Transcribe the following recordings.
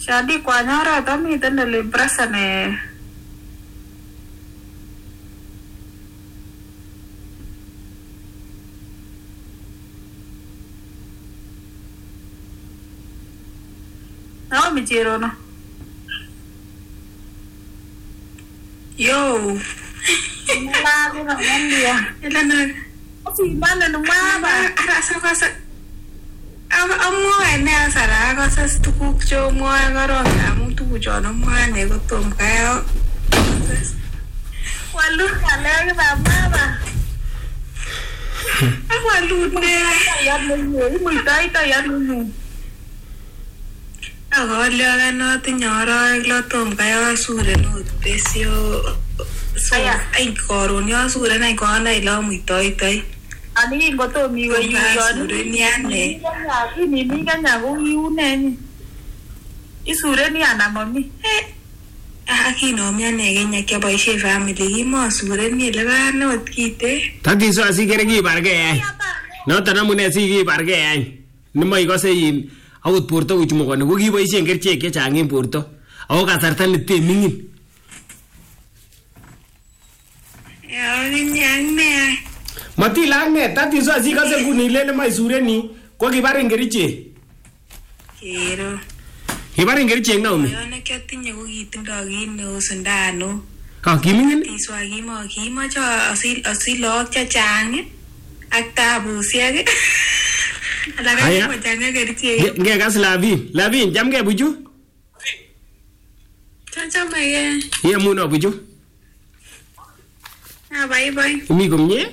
Jadi kuanyara tami tanda lemprasa ne. Nawa mijero no. Yo. Mala ko na dia. Ila na. Si mana no mama. Arasa ko sa. Amo ene asara ko sa tukuk jo mo ngaro amu tu jo no mo ne ko tom kayo. Walu kala ke mama. Walu ne ya mo mo tai tai ya mo. Ako lihat na tinyara lo tom kayo sure no pesio. Saya ay koron ya sure na ko na ilo mo tai tai. Ani ko to mi ko yon ni ane. Ni kanya ko yune. Isure ni ana mami. Akino mi ane kenya ke boishe family mo sure ni le ba no kite. Tati so asi kere ki barge ai. No tanamune si ki barge ai. Nimai ko se yin awut porto uchumo ko ko ki boishen kerchek che chang en porto ako kasarta ne temingin ya nyang ne mati lang ne tati so asi kase kuni lele mai sureni ko ki barin kerche kero kibarin kerchek na umi yo ne kyatinye ko kitindo kino sindano ha kimingin tiswa kimo cho asilo cha chang ak tabusiek Aya, nge kas Lavin, jam ke buju? Jam ke. Iya muna buju. Bye. Umi kumye?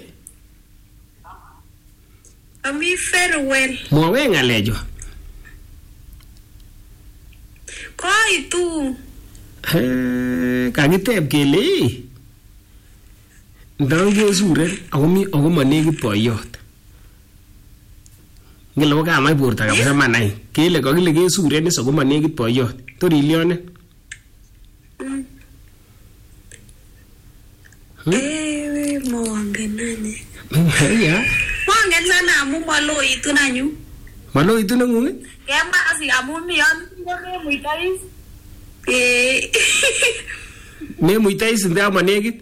Ami farewell. Mwawe ngalejo. Ko itu. Kagiteb kele. Ndonge sure ako manekit boyot. Ngelo ka mai burta kabisa manai kele ko kile ke sure ni soko manekit boyot tori lione mo ngenane ya mo ngenana amu malo itu nanyu ngungi kema asi amu ni an ne muitais ne muitais nda manekit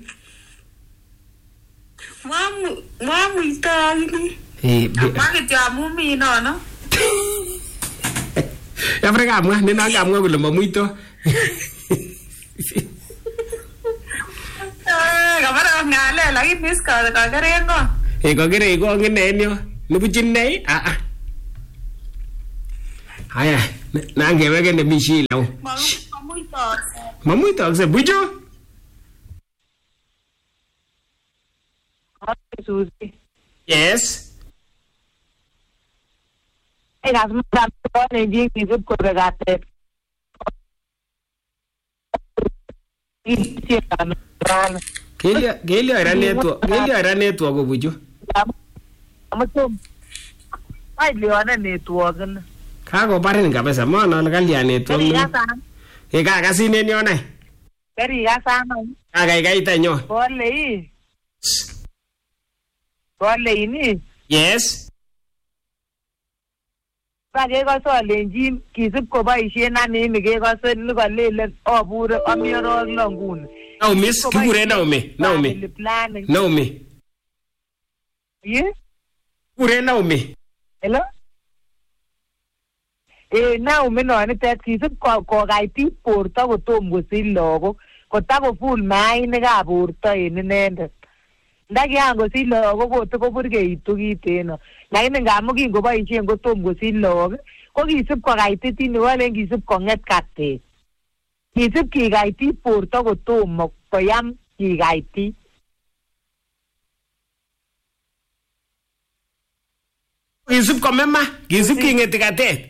mo muitais Bakit jamu mi no? Ya frega mwa nina ngamwa kule mamuito. Kamera ngale lagi miss ka karengo. Kagere ko ngene nyo. Nubuchin nei? Haya, nange wege ne mishilo. Mamuito se bujo. Yes. Las mujeres ponen bien y se corregate. Gelio era network ko buju. Ai liona network. Kako parin kabisa maana kalia network. Kaka sine niona. Kari ya sana. Kaka ita nyo. Pole ini. Yes. Pake ko so lenjin kisip ko boisien ane ni ke ko so ni ko lele obure amioro nguni. Naomi kikure Naomi. Ye? Kure Naomi. Hello? Naomi no ni tet kisip ko kaiti porto ko tom ko silogo ko ta ko full maine ka porto inendet. Ndaki yango silogo ko to ko burgeitu kiteno. Lakini ngamu kingoboisien ko tom ko silogo ko kisip ko kaititi ni wale kisip ko nget katet. Kisip kikaiti porto ko tom koyam kikaiti. Kisip ko mema, kisip kingeti katet.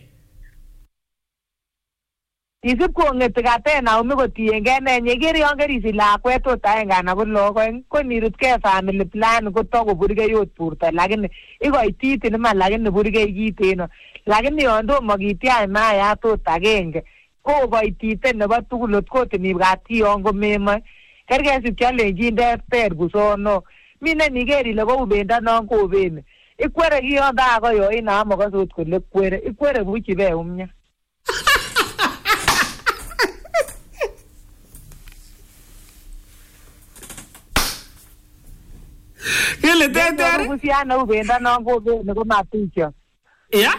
Kisip ko ngeti katet na umi ko tienge nenye kiri yon kerisi lakwet ot aenge anan ko logoek ko nirutke family plan ko to ko burgei ot porto lakini ikoititi nima lakini burgei kiteno lakini yon tomo kityach mayat ot agenge ko koitite nebo tugul ot kotinibwat kiyon komemoe kergei sikyolenjin ter busono mine niker ile kou bendo non kobeni ikwere kiyon takoyo inamokose ot kole kwere ikwere buch ibeumnya. Ile teter. Busiana ubenda nango ne ko maticha. Ya?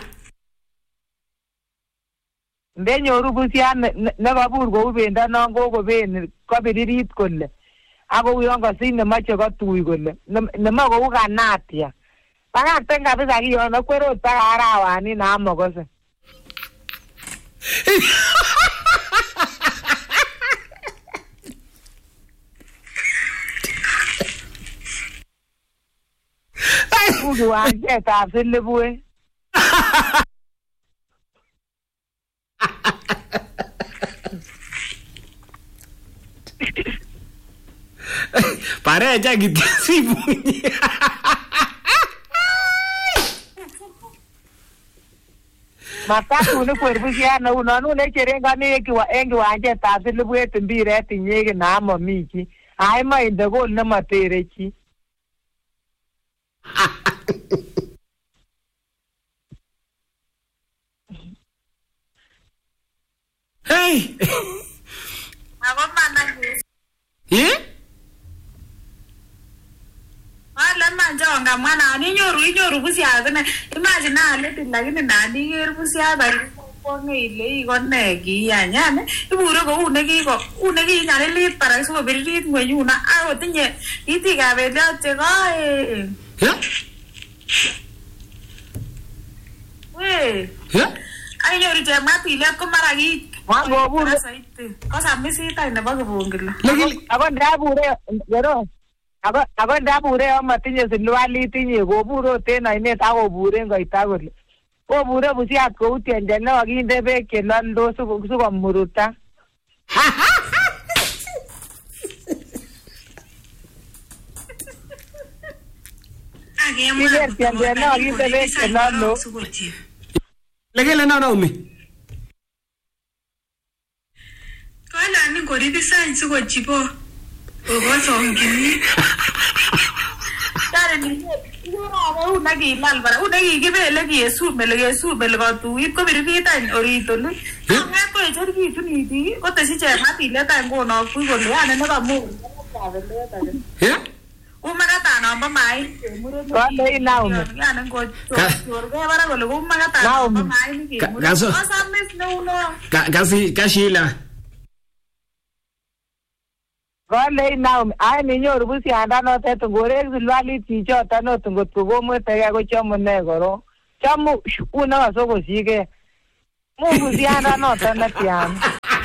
Ndenyoru busiana ne kabur ko ubenda nango ko ben ko biririt kole. Ako uyon kasing nemache kotui kole. Nema ko ukanatia. Pakakten kabisa kiyon akwerot paka arawani na amokose. Ugu wanjetab silibue. Pareja kitasipunye. Matatu ni kwerbusiana unonu ne cherengani engi wanjetab silibue mbiret inyege na amomiki. Ai ma inde gol ne materechi. Hey. Ako manang. Eh? Wala manjonga mwana inyoru busiana ne. Imagine ale lakini nani ger busiana ko ngile iko neki yanyane. Ibure ko une ki nyalelit para so biririt ngweyuna ako tinye itika beliote ko Ya? we. Ya? Ay nyoru chematilet ko mara ki Wango bure. Ko samisita nebo kibongilo. Ako ndabure gero. Ako ndabure amatinye silwali tinye kobure ten ainet akobure ngoita kole. Kobure busiat kou tiende ne kakinde beek cheloldos sikomuruta. Iker tiende ne kakinde beek cheloldos. Legele na umi. Kala ni ngoribi sign sikochibo. Ogosongini. Tare ni una kilal bara una kibele kesumele kotuit ko biribitan oritolu. Ngat ko cherkitu niti ko tesi chematilet an kono ku kole ane ne kamu. Ya? Umagata namba mai. Kale inaume. Yana ko chorge bara kole umagata namba mai ni ki. Gaso. Asames no uno. Kashila. Kale inaume. Ai ninyoru busianda notet ngorek silwali chichota not ngot ko komwetege ko chamune koro. Chamu una wasokosike. Mu busianda notet netian.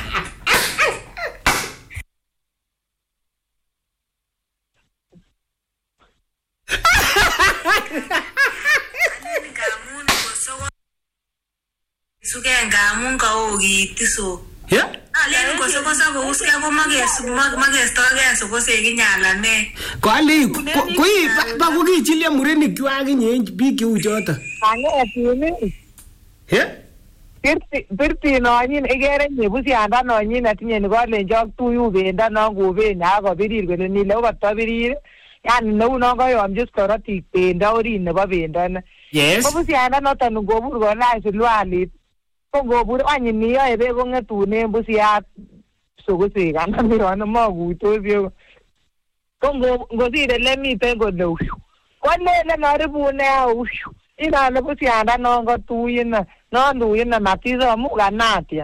Suke ngamun ka ogitiso. Ya? Ale ko so ko uske ko magesto geso ko se ginyalane. Kwali kui ba ko kichilia murenik kwak inye biik cheu choto. Angetini. Ya? Birti nonyin ikere nye busianda nonyin atinye ni kolenjok tuyu bendo non koben ako birir kole nile kotobirir. Yani neu non koyomchi korotik bendo orit nebo bendo ne. Yes. Ko busianda noton ngobur kolach silwalit. Ko ngobur anyi niyoe beek kong'etunen busiat sokosek anan yon mokuitos yo. Ko ngosire lemiten kole ushu. Ko lele noribune ushu. Inale busianda non kotuyin na. Non tuyin na matiso mu kanatia.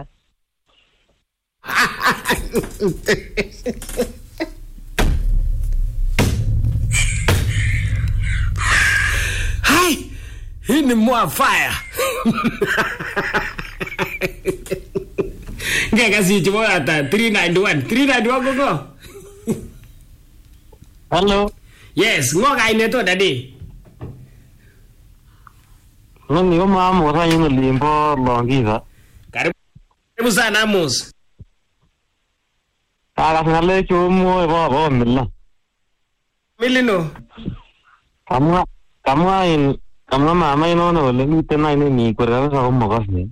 Hai! Hii ni more fire. Ngeka si chibo ata 391 koko. Hello. Yes, ngo kaine to dadi. Mimi kama Amos ayun limbo Longiza. Karibu sana Amos. Ngale chumo baba milla. Milino. Kama mama inono le mitena ni kwera sa umokasne.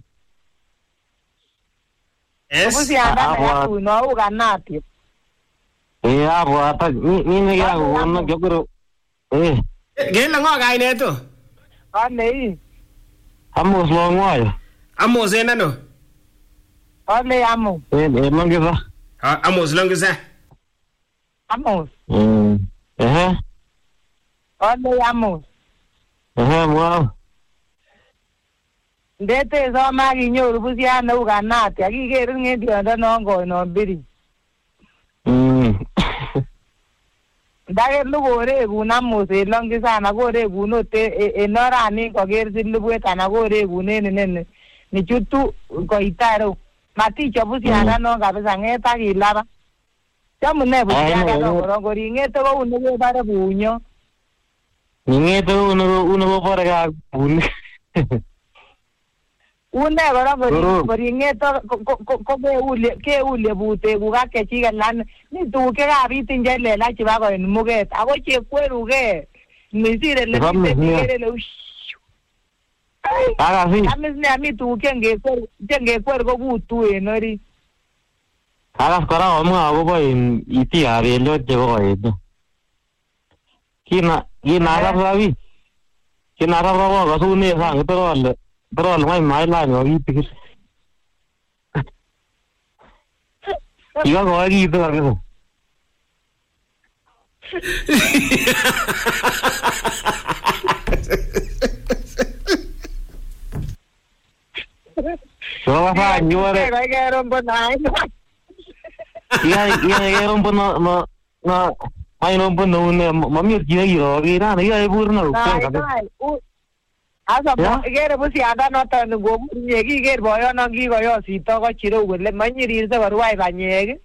Yes. Busianda na kuno ukanatia. Hapo hata mimi yangu kuona jogoro. Gela ngo kaine to. Kale. Amos Longwayo. Amos enano. Kale amo. Longiza. Amos Longiza. Amos. Ole Amos. Mwa. Ndete soma kinyoru busia neu kanati akiker ng'etiondo non koi non biri. Ndake lukorekun Amos en Longi sana korekun ot en orani koker silibwet anan korekun en ineni nichutu koitaro. Maticho busianda non kabisa ng'et akilaba. Chamune busianda non korong koring'ete kouni kebare bunyo. Ng'ete uni kobore kak buni. Une korong koring'ete ko keulye butekuk ak chechik lan mi tuguk chekabitin chelelach chebo koen muget ako chekweruke nisire lekere le amis ne mi tuguk chengekwer ko kutu en orit. Akas kora omwa akobo itikab beliot chebo koet. Kinakab rabik. Kinakab rabik kasune sang torol ng'wany mailany kokitikis. Kikokoekitu kabisa. Sofa nyore. Iya rompo no ay rompo no mami kiro gira iya burno kabisa. Asa kere busianda noton ngomurye kiker boyono kikoyosito kochireu kole manyirirse korwai banyek.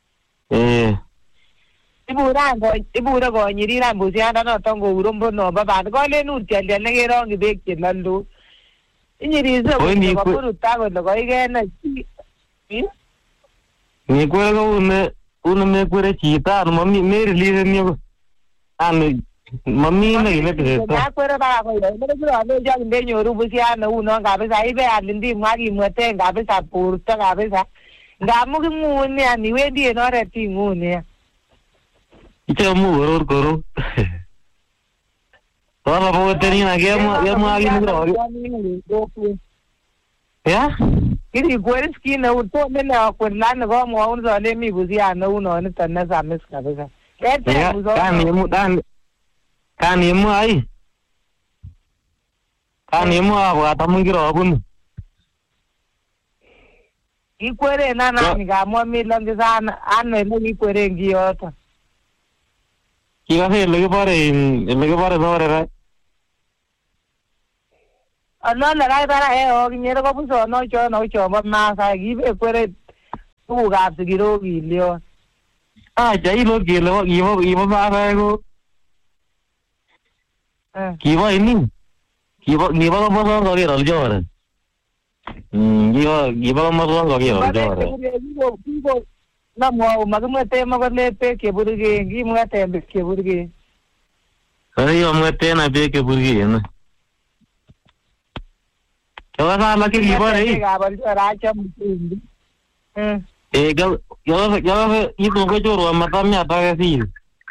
Ibure konyiriran busianda noton kou rombo nombo band kolen utialial nekerongyi beek cheloldos. Inyirirse koburuta kole koikena chi. Nikwere ko mekwere chito ano mami merilise niyo ano mami nekimete nakwere baka koyo nekiro jo ndenyoru busiana uno kabisa ibe alindimu akimweten kabisa borto kabisa ngamu king'uni ani wendi en oret ing'uni ichemu koror Wala po tenina kemwa akimikiro ya kiri kwere skina uto nene akwelana ko mwaun zale mi busiana uno ni tanna samis kabisa Kanimu ai. Kanimu abwat amun kirobun. Ikwere nani kamwa mi Longi sana ane ikwere ngiyoto. Kikase lekibore zorere. Anole rai bara okinyere ko busono chono chombo Maasai kibe kwere tugukab sikiro kilyon. Jailo kele kibo Maasai ko kibo ini kibo komoson koker oljore kibo komoson koker oljore namwau makimwete makolet beek cheburgen kimweten beek cheburgen mweten beek cheburgen kewasala kibore yo itu kochorwa matamiat akesir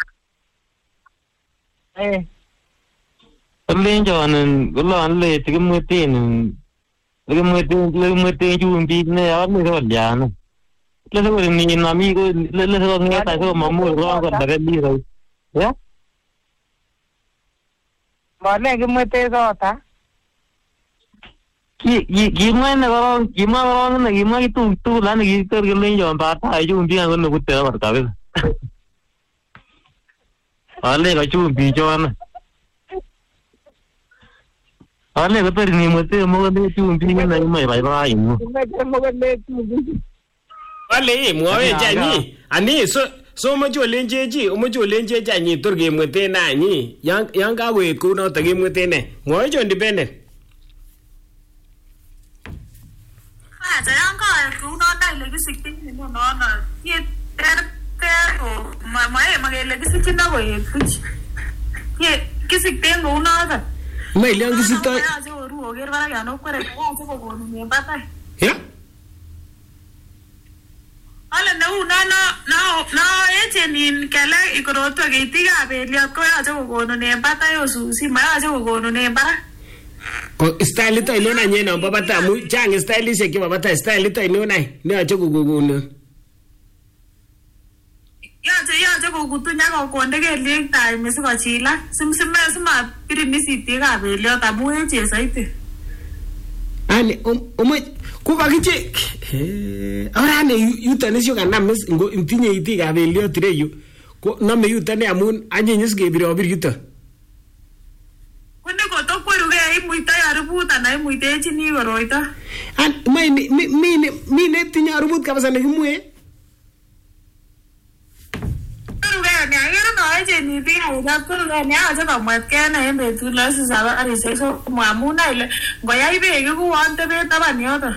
Lenjonen kolon le tikimweten chumbik ne yami kolyana. Lese ko ni nami ko lese ko ngeta ko mamur ko ko dagli ro. Ya? Mane kimwete sota. Kimwene ko kimwa kitu lan kitor lenjon bata chumbik ko no kutte war kabisa. Ale ko chumbik chona. Ale ko tori ni mote mo de chumbi na mai bai mu. Ale mwawe jani ani so mo jolenjeji mo jolenjeji ani tor ge mote na ni yang ka wet ku no ta ge mote ne mwawe jo independent. Ja yang ka ku no dai le gisiktin ni no na ye ter o ma ge le gisiktin na go ye kuch ye gisiktin go na da Mai liang kisito. Ya? Ala na echenin kala ikoroto ke tiga beliot ko ya jo gono ne bata yo susi ma ya jo gono ne bara. Ko style to ino na nyena babata mu chang style se ke babata style to ino nai ne ya jo gono. Yache kokutunya konde kelyek time sikochilak. Sima pirini sitikab beliot amu echen saiti. Ani kokakiche orane yuton isyo kanam ngo intinye itikab beliot ireyu ko nome yuton amun anyenyis kebirobir yuton. Kone kotokwerugei imuita arubut ana imuitechini koroito. Mi netinye arubut kabisa nekimue. Kwerugei agere noechen itikab kwerugei ache komwetkei na en betut lo sisaba arishek somok amun ile ngoyai beek ikuwon tebet taban yoto.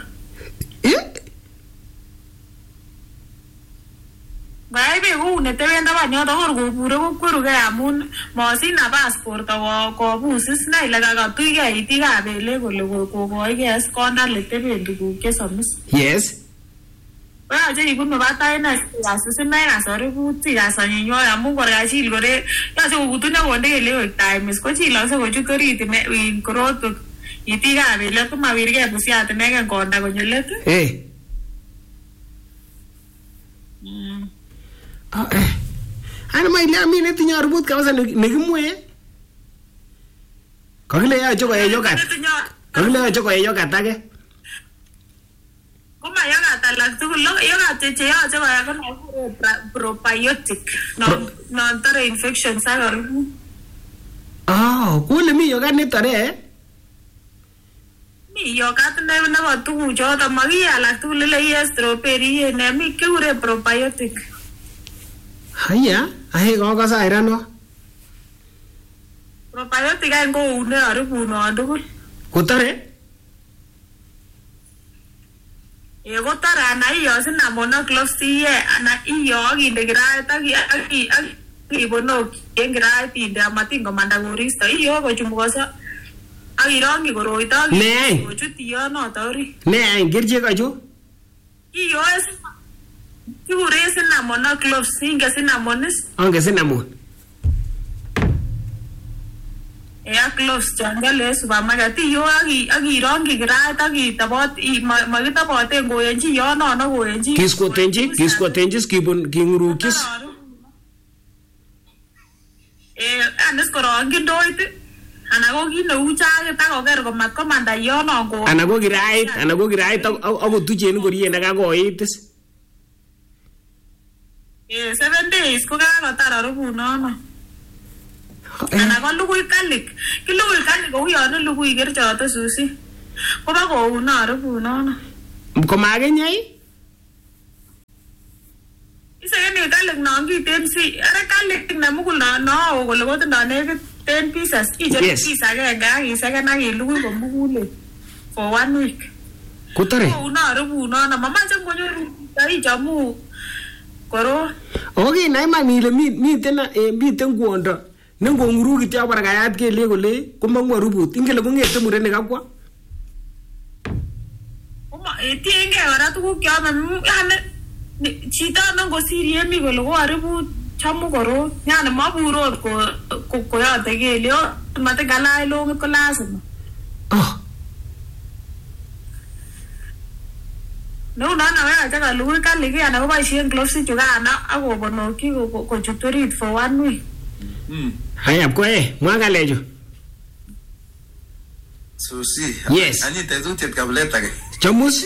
Ngoyai beek kou neteben taban yoto kor kobure kokwerugei amun mosich nabas borto kobusis na ile kakatuigei itikab belek kole kokoigei konda leteben tuguk chesomis. Yes. Yoche ibunu batai na simekas arubut sikas anyinywoi amun kor kachil kore yoche kokutunya konde kelyek times kochilokse kochut orit korotwek itikab belek komawirgei busiat inegen konda konyo let. Ana maile mi netinye arubut kabisa nekimue. Kakile yoche koe yogat. Kakile yoche koe yogat age. Koma yogat alak tugul yogat che yoche koe ko probiotic non tore infections ak arubut. Kule mi yogat netore Mi yogat nebo tuguchoto maki alak tugul ile iye strawberry ne mi kekure probiotic. Haya, kokose airano. Probiotic any koune arubunon tugul. Kotore? Kotore ana iyo cinnamon ak cloves iye ana iyo akinde kirait ak ibonok en kirait inde amatin komanda koristo iyo kochumukoso ak irongyi koroito ak kochut iyonoto orit. Ne any kerichek achu? Iyo kikure cinnamon ak cloves, inge cinnamon is? Ange cinnamon. Ak cloves chon kyole supermarket iyo ak irongyi kirait ak itabot makitaboten koyenchi yonono koyenchi. Kiskwotenchi kingurukis. Anis korongyi ndoit ana ko kit neu chakit ak koker komat komanda yonon ko. Ana ko kirait akotuchen ngoriet nekakoit is. 7 days ko kakotar arubunono. Ana ko lugui kalik. Kilugui kalik kou yon ilugui kerichot susi. Koba kouno arubunono. Komakenyei? Isakeni kalik non kiten si. Ara kalik nemugul no kole kotindo nekit 10 pieces. Icher piece agenge ak isaken ak ilugui komugule for 1 week. Kotore? Kouno arubunono. Mamache konyoru ichamu koro. Okay, naiman ile miten kwondo nengonguru kityo barakayat kelyek kole komangu arubut. Ingele kongete murenik akwa? Tiengei kora tuguk kyome yani chito nengosirye mi kole ko arubut chamu koro yani maburot koyote kelyek matikalach longit ko lazima. No, yoche kolugui kalik ana koboisien gloves chukano ak kobonoki kochut orit for 1 week. Hayap koe, mwa ngalechu. Susi. Yes. Ani tetutiet kabilet age. Chamus?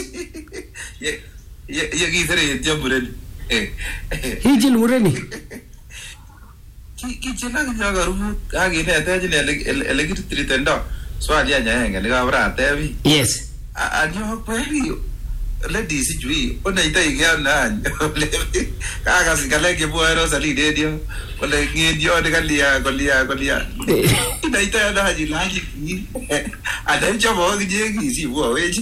Ye kitere yetyo mureni. Hijil mureni. Kichila kinyo karubut akinetech ele kitritendo. Swali anyenge nekabra atebi. Yes. Anyo kweli ladies jui onaita igana kagas galeke buero salide dio ole ngedio de galia inaita na hajilaji ada chamo gije si bo weji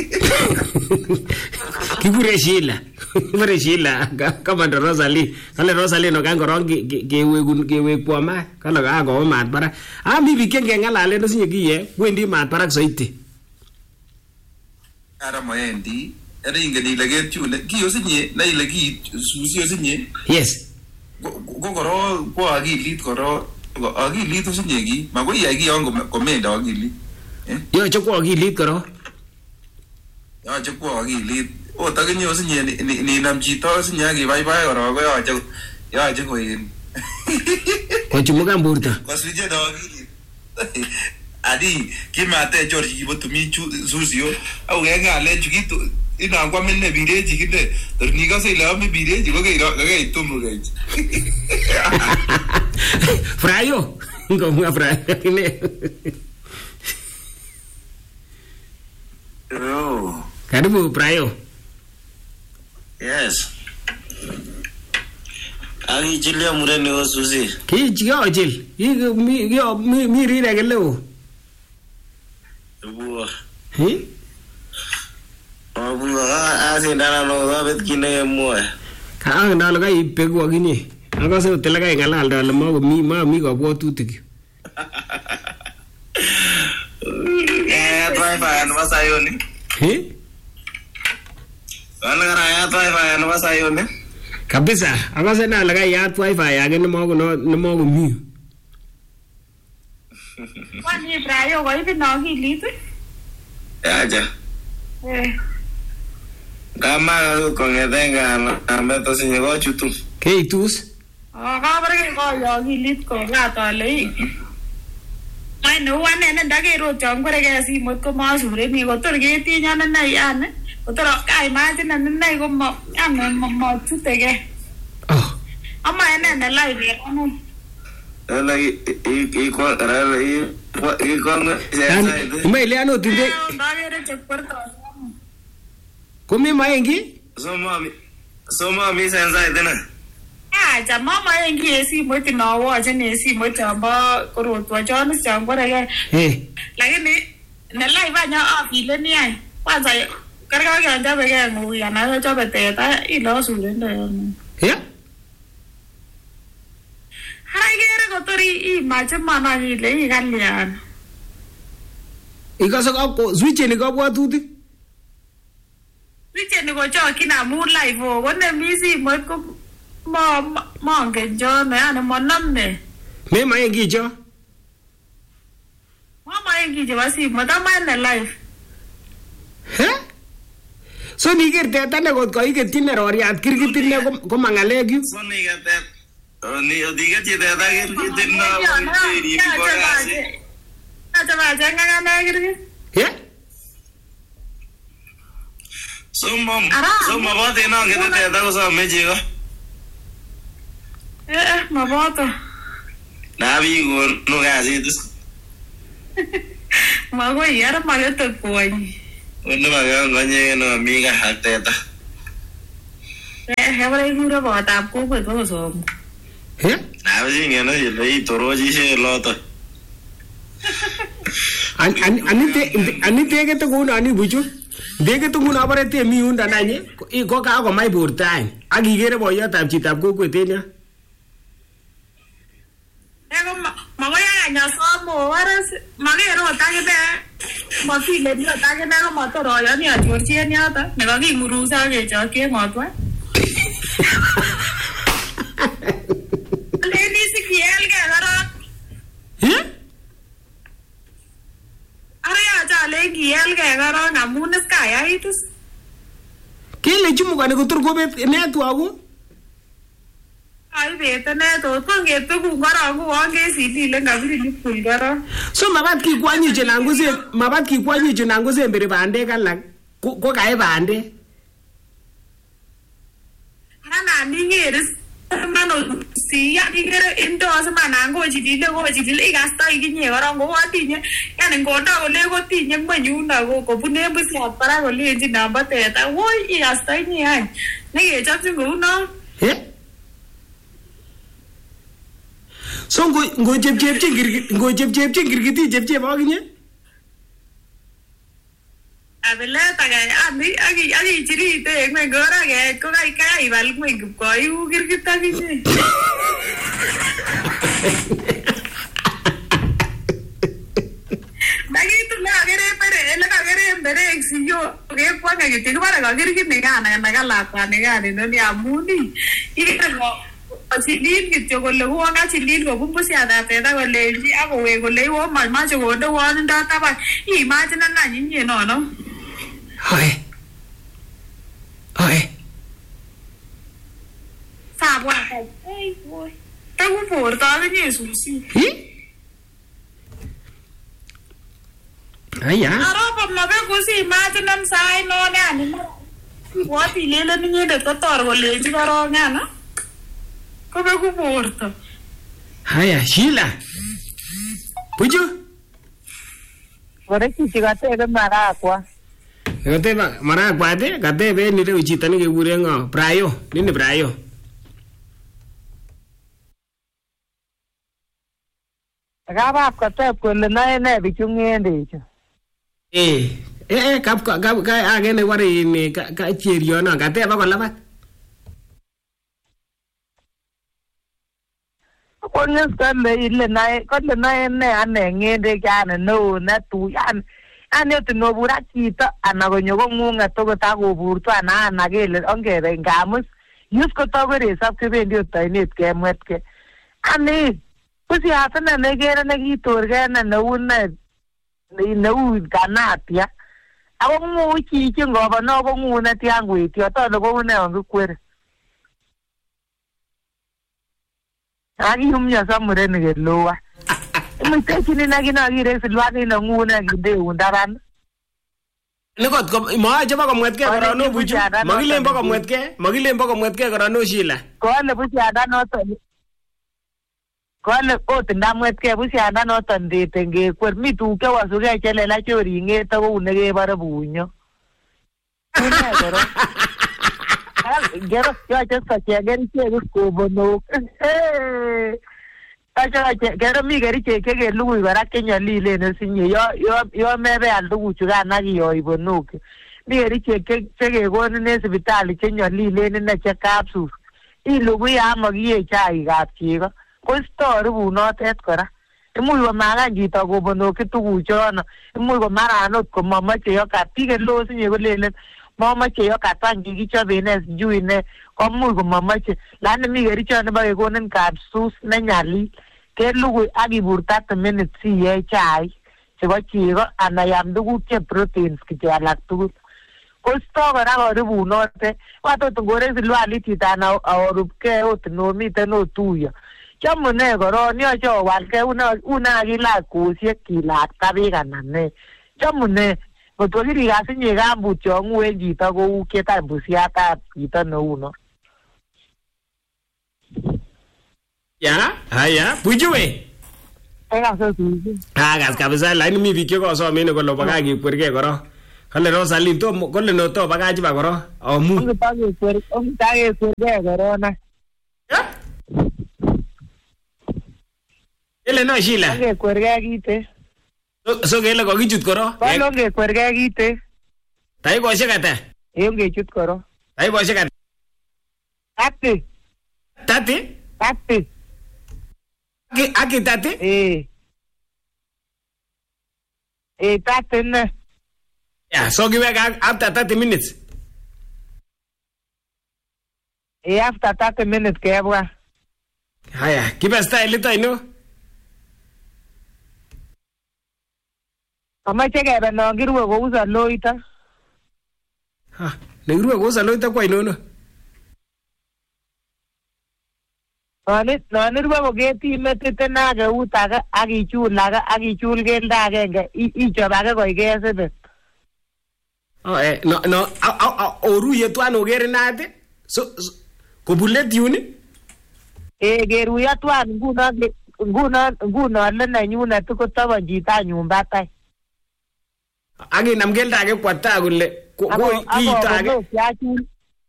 kibure Sheila kama ndo Rosalie kale Rosalie no kango kewe kwa ma kala ga go mat bara bibi kenge ngalale no sinye kiye wendi mat bara soiti ara moendi era ingeni lage tune kiyo sinye na ile ki susi sinye. Yes. Gogoro ko agilit to sinye gi mago ya gi yango komenda agilit. Yo choko agilit koro. Ya choko agilit. O tagenyo sinye ni namchito sinye gi bye bye oro go ya Yoche koin. Kochumukan borto. Kosuje akili. Adi kimate George kibotumi susio au ngale chukitu ina kwa menne bireji kide tornika se la me bireji ko ke tumugeji. Frayo. Ngomwa frayo ne. Oh. Karibu Frayo. Yes. Aki chilia mureni wa susi. Ki chiyo chil. Mi rire ke leo. Buwa. Hi? Buwa asindana no sabet kine moe. Ka ndalo ka ipegu akinye. Akose utela ka ngalal dale mi kabwatutik. Driver ano basayoni? Hi? Wala kana driver ano basayoni? Kabisa, akase ndalo ka yat wifi yake nemo mi. Kwani Frayo ko ipi no kilit? Aja. Kama kongetenga ameto sinye ko chutu. Keitus. Kabare ko yo kilit ko gatole. Mai no wane ne ndagero chongore ke simot ko masure ni ko tor ke tinya na nai ane. Ko tor kai ma tin na nai ko mo chutege. Oh. Ama ene ne live ano. Ala iko Imele ano tinde. Ndagero chekwarto. Kumi maengi? Soma mi senza idena. Chama maengi simot no wache ne simot amba korotwa chon chongore ke. Lakini ne live anya afile ni ai. Kwanza karga ke anja bege ngui ana chobe teta ilo sule ndo. Hai gere ko tori I mache mana ile I gallian. Ikasa ko switch ni ko bwatutik. Switch ni ko cho kina mu live ko ne misi mo ko mo nge jo ne ana mo namne. Me maengi jo. Mama yengi je wasi mo ta ma live. So ni kerte tane ko iketine roriat kirkitine ko mangalek yu. So ni kerte ni odiga che da kirkitin na ri ko gasi. Ata ba janga na kirkit. So ba de na kete da ko sa meje ko. Maboto. Na bi go no gasi dus. Mago yara magato koi. Uno maga nganye no amiga hateta. Hebra gura bota apko ko so. Na bi ngeno yele toroji se loto. Ani tege to kuno ani buchu. Dege to kuno abare te mi unda nanye. Ko ka ko mai burtain. Agi gere boyo tab chitab kokwet enya. Ego magoya nya somo waras magero tage be mafile ni tage na mo to royo ni ajorchi ni ata ne ga gi murusa ge cha ke ngotwa le ni si kiel ge gara are ya cha le kiel ge gara na munes ka ya itus kile chumu ga ne ko tur go bet ne tu agu ai beta ne to ngeto ku ngara ku wange sidi le ngabiri ni kulgara so mabat ki kwanyi je nangu se mbere bande kala ko kae bande ana ni ngeres mano si ya ni ngere indo asma nango jidile go jidile igasta iginye wara go watinye yani ngoda go le go tinye manyuna go bune busi apara go le ji namba teta wo igasta ni ai ne ge chapsi go no so ngo jep girgiti jep aginye abela taga agi chiri te me gora ge ko kai bal me ko yu girgita ginye dagi tu na gere pere ela ka gere mbere exiyo ge kwa ge te bara ga girgit ne ga na la kwa ne ga ni no ni amuni iko chilin kityo kole wonga chilin ko bumbusi ada teta kole ji ako we kole wo ma cho go do won da ta ba I ma tin na nyin no hai sa bwa Ai boy. Tagu porta akinye susi. Aya. Aropa mabeko si imaginam sai no ngani. Wati lele ninyedet kotor kolenji korong ana. Kobeku porta. Aya, Sheila. Puju? Kore chichi katebe marakwa. Katebe marakwa ate, katebe nire uchito nikekure ngo, Brayo, nini Brayo? Kabab kateb kole nae ne bichu ng'endechu. Ka age ne ware ini ka cherio no, katebe kolabat. Konyes kole nae ne ane ng'ende kyane neo ne tu yan. Ane tinobur ak chito ana konyo kong'ung'et okot akoburto ana kele ongebe ngamus yus kotokoresop kebendi ot oinet kemwetke. Ani pusiat ine nekere nekitorgei ine neu kanatia. Ako ng'uu chichi ngobo no ko ng'uu netya ng'wetyo tole kou ne onkikwere. Akiyumyoso murenik eloa. Imitechini nakinakire silwani ng'uu nekinde taban. Nikot maache bakomwetkei korano buchu. Makilen bakomwetkei korano Sheila. Kole pusiandanoton. Kole ot ndamwetkei pusiandanoton ndete ngekwer mi tuguk chewasukei chelelach choring'ete kou nekebore bunyo. Une koro. Kero yoche socheng kerichek kobonok. Kero mi kerichek chekelugui kora chenyolilen osinye yo mebeal tuguchukan akiyoi bonok. Mi kerichek chekekonin en sipitali chenyolilen ine che capsules. Ilugui amakiyee chaikab chego. Koisto harufunotet kora. Imuch komakan chito kobonokyi tuguchono. Imuch komaran ot komamoche yokat. Biik eleo osinye kolelen mamache yokat wany kikichoben ne sijui ne komuch komamoche. Lakini mi kerichot nebo kekonin capsules nenyalil. Kelugui akibur 30 minutes siyee chaik chebo chego ana yam tuguk che proteins kityo alak tugul. Koisto kora harufunotet. Watot ngore silwalit chito ana aorupkei ot nomiten otuyo. Chamune koron yoche owalkei una kilach kosiek kilakta beek anan ne. Chamune kotko kirikasinye kambut chong'u en chito kou kietai busiatab chito neuno. Ya, haya, buchu we. Ekase susi. Kas kabisa lakini mi biik chekosomen kole bakach kekwerkei korok. Kale Rosaline kole noto bakach ba korok. Amu. Ongitake kwerkei korona. Ele no Sheila. Ngekwerkei kite. So kele kokichut korok. Kolo ngekwerkei kite. Taikoshek ata? Ngechut korok. Taikoshek ata? 30. 30? 30. Aki 30? 30 ne. Yeah, so kiweka after 30 minutes. After 30 minutes kebwa. Haya, kipe style ito ino? Amache kebe non kirue kou saloita. Ha, nekirue kou saloita kwa inono? Non irue koketi metit ina keut ake akichul keldo agenge ichop ake koik kesibet. Oruye twan oker inat so kobulet yun? Keruyo twan nguno le nenyunet kotabon chito anyun batai. Akinam keldo ake kwa taa kole kiito ake.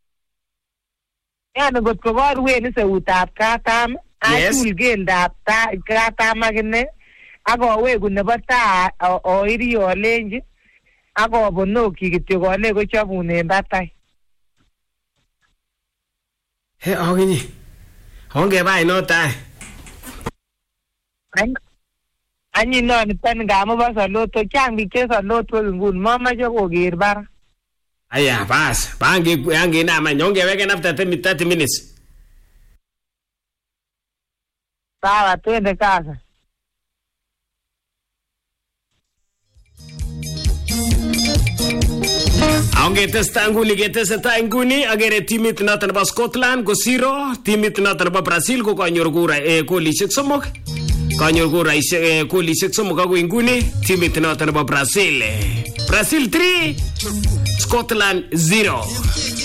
Yani ngot ko karuen seutab katam, achul keldab katam akine, akoweku nebo taa oiri olenji, akobonokyi kityo kole kochobunen batai. He akinye, ongeba inotai. Anyi noniton ngamu bo saloto, chang biik che salotwek nguni, mamache koker bara. Aya, bas. Angenama nyongeweken after 30 minutes. Sawa, twende kazi. Angetesta nguni agere timit noton nebo Scotland ko 0, timit noton nebo Brazil ko kanyor kura golishek 3. Kanyor kuraishek golishek 3 ako nguni timit noton nebo Brazil 3, Scotland 0.